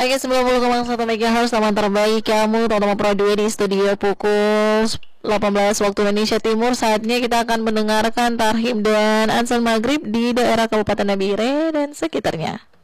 Oke, 90,1 MHz teman terbaik kamu Totomo Pro 2 di studio pukul 18 waktu Indonesia Timur. Saatnya kita akan mendengarkan tarhim dan azan maghrib di daerah Kabupaten Nabire dan sekitarnya.